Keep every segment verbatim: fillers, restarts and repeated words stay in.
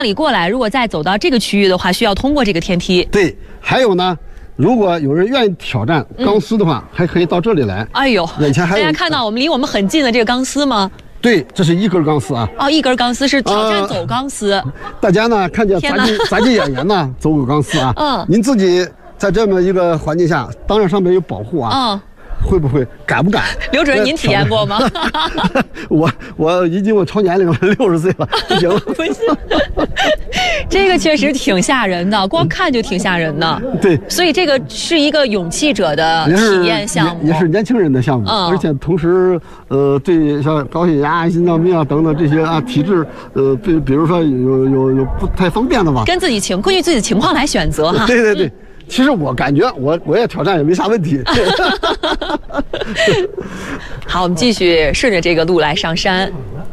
里过来，如果再走到这个区域的话，需要通过这个天梯。 对，还有呢，如果有人愿意挑战钢丝的话，嗯、还可以到这里来。 哎呦， 眼前还有大家看到我们离我们很近的这个钢丝吗？ 对，这是一根钢丝啊。 哦，一根钢丝是挑战走钢丝。呃、 大家呢看见杂技杂技演员呢走个钢丝啊，嗯，您自己在这么一个环境下，当然上面有保护啊，嗯。会不会敢不敢？ 刘主任，您体验过吗？ 我我已经我超年龄了，六十岁了，不行了。 不是，这个确实挺吓人的，光看就挺吓人的。 对， 所以这个是一个勇气者的体验项目， 也是年轻人的项目，嗯、而且同时，呃，对像高血压、心脏病啊等等这些啊体质，呃，比比如说有有有不太方便的吧， 跟自己情根据自己的情况来选择哈。 对对对。嗯其实我感觉我我也挑战也没啥问题。 好，我们继续顺着这个路来上山。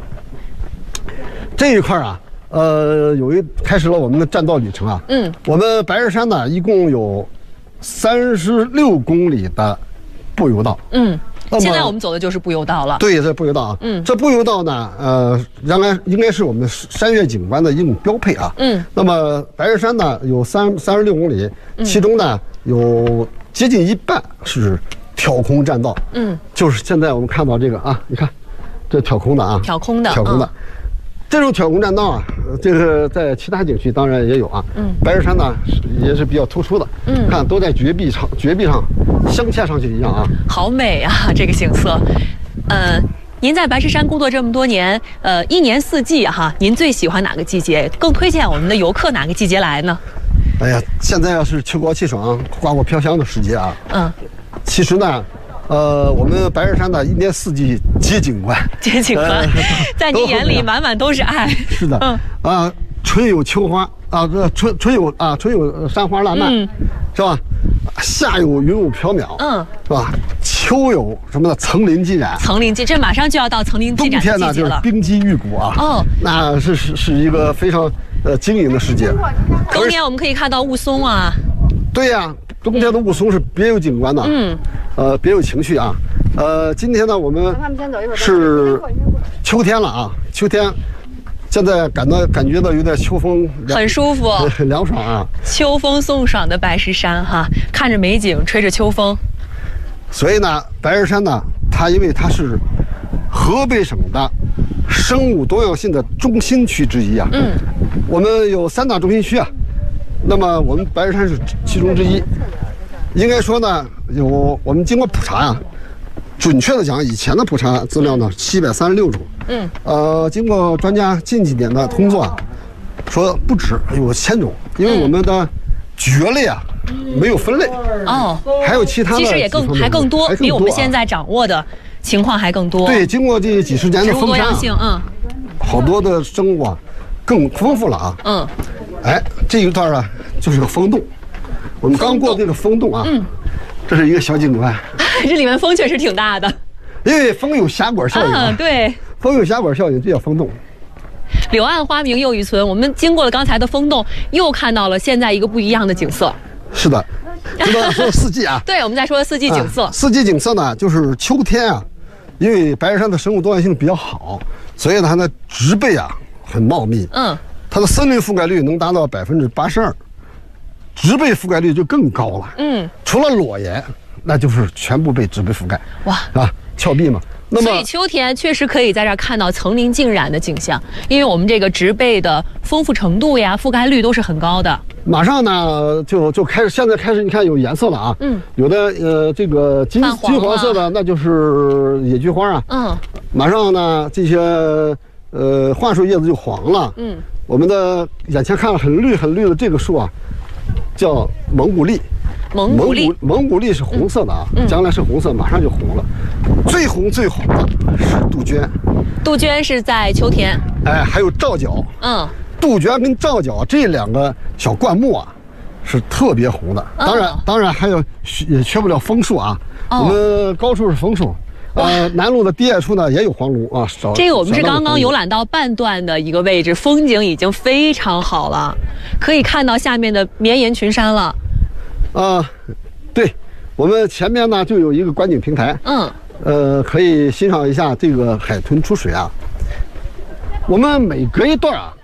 这一块啊，呃，有一开始了我们的栈道旅程啊。嗯，我们白日山呢，一共有三十六公里的步游道。嗯。 现在我们走的就是步游道了。 对，这步游道啊，嗯，这步游道呢，呃，应该应该是我们山岳景观的一种标配啊。嗯，那么白日山呢有三三十六公里，其中呢有接近一半是挑空栈道。嗯，就是现在我们看到这个啊，你看，这挑空的啊， 挑空的， 挑空的。嗯，这种挑空栈道啊，这个在其他景区当然也有啊。嗯，白日山呢也是比较突出的。嗯，看都在绝壁上，绝壁上镶嵌上去一样啊。 好美啊，这个景色。呃，您在白石山工作这么多年，呃，一年四季哈，您最喜欢哪个季节？更推荐我们的游客哪个季节来呢？ 哎呀，现在要是秋高气爽、花果飘香的时节啊。嗯，其实呢。呃，我们白日山呢，一年四季皆景观， 皆景观，在你眼里满满都是爱。 是的，嗯啊，春有秋花啊，这春春有啊，春有山花烂漫，嗯、是吧？夏有云雾缥缈，嗯，是吧？秋有什么呢？层林尽染， 层林尽，这马上就要到层林尽染的季节了。 冬天呢，就是冰肌玉骨啊，哦，那是是是一个非常呃晶莹的世界。 冬天我们可以看到雾凇啊。 对呀、啊，冬天的雾凇是别有景观的，嗯。呃，别有情趣啊！呃，今天呢，我们是秋天了啊，秋天，现在感到感觉到有点秋风， 很舒服， 很凉爽啊。 秋风送爽的白石山哈，看着美景，吹着秋风。 所以呢，白石山呢，它因为它是河北省的生物多样性的中心区之一啊。嗯，我们有三大中心区啊，那么我们白石山是其中之一。应该说呢，有我们经过普查啊，准确的讲，以前的普查资料呢，七百三十六种。嗯，呃，经过专家近几年的工作啊，说不止有千种，因为我们的蕨类啊、嗯、没有分类哦，还有其他的， 其实也更还更多，比我们现在掌握的情况还更多。 对，经过这几十年的风沙，嗯，好多的生物啊更丰富了啊。嗯，哎，这一段啊就是个风洞。我们刚过这个风洞啊，嗯，这是一个小景观， 这里面风确实挺大的， 因为风有狭管效应啊， 对， 风有狭管效应，这叫风洞。 柳暗花明又一村，我们经过了刚才的风洞，又看到了现在一个不一样的景色。 是的，知道说四季啊， 对，我们在说四季景色。 啊、四季景色呢，就是秋天啊，因为白石山的生物多样性比较好，所以它的植被啊很茂密，嗯，它的森林覆盖率能达到百分之八十二。植被覆盖率就更高了，嗯，除了裸岩，那就是全部被植被覆盖，哇啊，峭壁嘛。那么， 所以秋天确实可以在这儿看到层林尽染的景象，因为我们这个植被的丰富程度呀、覆盖率都是很高的。 马上呢，就就开始，现在开始，你看有颜色了啊，嗯，有的呃这个金金黄色的，那就是野菊花啊，嗯，马上呢这些呃桦树叶子就黄了，嗯，我们的眼前看了很绿很绿的这个树啊。叫蒙古栎， 蒙古栎， 蒙古栎是红色的啊，嗯、将来是红色，马上就红了。最红最红的是杜鹃， 杜鹃是在秋天。 哎，还有皂角，嗯，杜鹃跟皂角这两个小灌木啊，是特别红的。当然，嗯、当然还有也缺不了枫树啊。哦、我们高处是枫树。呃，南路的低矮处呢也有黄芦啊。 这个我们是刚刚游览到半段的一个位置，风景已经非常好了，可以看到下面的绵延群山了。 啊、呃，对，我们前面呢就有一个观景平台，嗯，呃，可以欣赏一下这个海豚出水啊。我们每隔一段啊，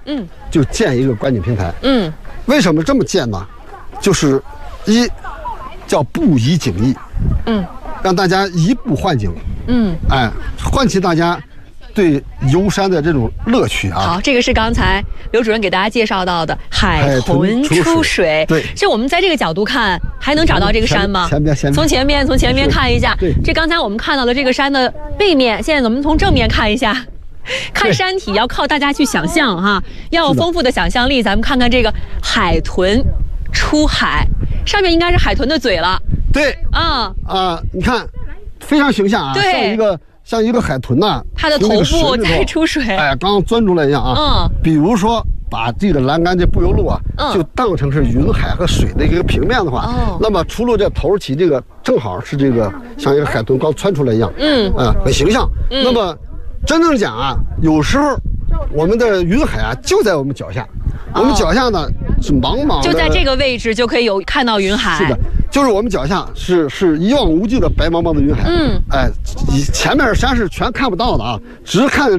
嗯， 就建一个观景平台。 嗯， 为什么这么建呢？就是一叫步移景异， 嗯， 让大家移步换景， 嗯， 哎，唤起大家对游山的这种乐趣啊。 好，这个是刚才刘主任给大家介绍到的海豚出水。 对， 这我们在这个角度看，还能找到这个山吗？ 前边，前边， 从前面，从前面看一下。 对， 这刚才我们看到的这个山的背面，现在咱们从正面看一下。看山体要靠大家去想象哈，要有丰富的想象力。咱们看看这个海豚出海，上面应该是海豚的嘴了。 对， 啊啊，你看，非常形象啊， 对， 像一个像一个海豚呐、啊， 它的头部在出水， 哎，刚刚钻出来一样啊。 嗯， 比如说把这个栏杆这步游路啊， 嗯、 就当成是云海和水的一个平面的话， 哦， 那么除了这头起这个正好是这个像一个海豚刚窜出来一样， 嗯， 啊、呃，很形象。 嗯、 那么真正讲啊，有时候我们的云海啊就在我们脚下，我们脚下呢是茫茫的， 就在这个位置就可以有看到云海。 是的，就是我们脚下是是一望无际的白茫茫的云海。 嗯， 哎，前面山是全看不到的啊，只看